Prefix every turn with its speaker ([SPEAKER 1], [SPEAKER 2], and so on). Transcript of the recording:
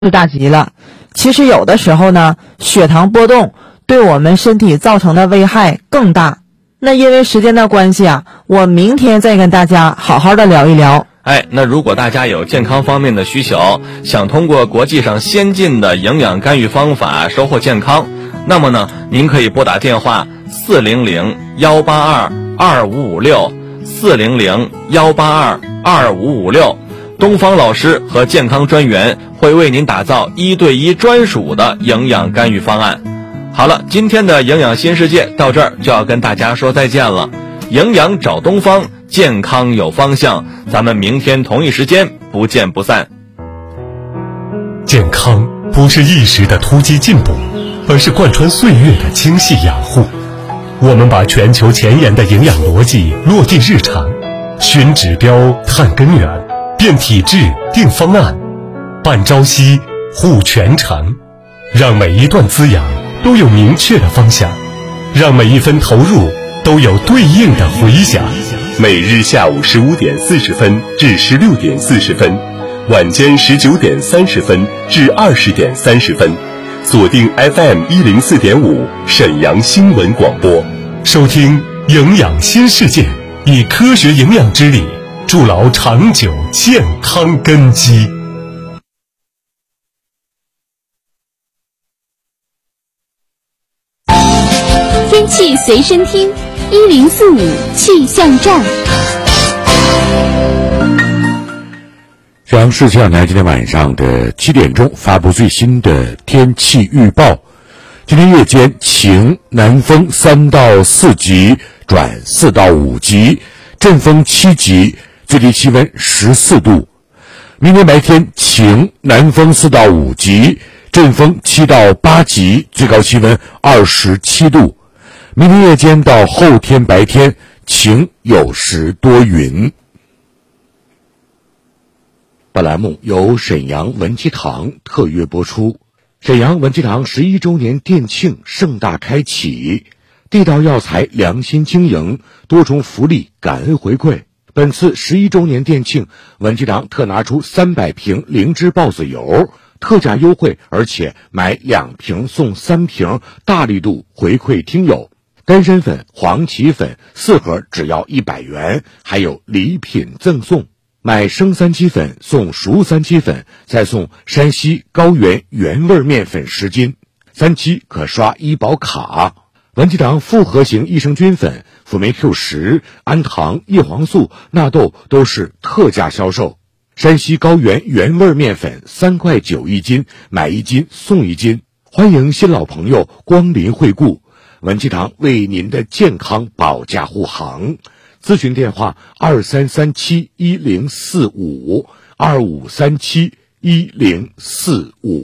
[SPEAKER 1] 大吉了。其实有的时候呢，血糖波动对我们身体造成的危害更大。那因为时间的关系啊，我明天再跟大家好好的聊一聊。
[SPEAKER 2] 那如果大家有健康方面的需求，想通过国际上先进的营养干预方法收获健康，那么呢，您可以拨打电话400-182-2556，400-182-2556，东方老师和健康专员会为您打造1对1专属的营养干预方案。好了，今天的营养新世界到这儿就要跟大家说再见了。营养找东方，健康有方向，咱们明天同一时间不见不散。
[SPEAKER 3] 健康不是一时的突击进步，而是贯穿岁月的精细养护。我们把全球前沿的营养逻辑落地日常，寻指标探根源，变体质定方案，办朝夕护全程，让每一段滋养都有明确的方向，让每一分投入都有对应的回响。
[SPEAKER 4] 每日下午15点40分至16点40分，晚间19点30分至20点30分，锁定 FM104.5 沈阳新闻广播，
[SPEAKER 3] 收听营养新世界，以科学营养之理筑牢长久健康根基。
[SPEAKER 5] 天气随身听1045气象站。
[SPEAKER 6] 沈阳市气象台今天晚上的7点钟发布最新的天气预报。今天夜间晴，南风3到4级转4到5级，阵风7级，最低气温14度。明天白天晴，南风4到5级，阵风7到8级，最高气温27度。明天夜间到后天白天晴，有时多云。本栏目由沈阳文集堂特约播出。沈阳文集堂11周年店庆盛大开启，地道药材良心经营，多重福利感恩回馈。本次11周年店庆，文集堂特拿出300瓶灵芝孢子油，特价优惠，而且买2瓶送3瓶，大力度回馈听友。丹参粉、黄芪粉4盒只要100元，还有礼品赠送。买生3七粉送熟3七粉，再送山西高原原味面粉10斤，3期可刷医保卡。文集堂复合型益生菌粉、辅酶 Q10、氨糖、叶黄素、纳豆都是特价销售。山西高原原味面粉3块9一斤，买1斤送1斤。欢迎新老朋友光临惠顾，文集堂为您的健康保驾护航。咨询电话23371045，25371045。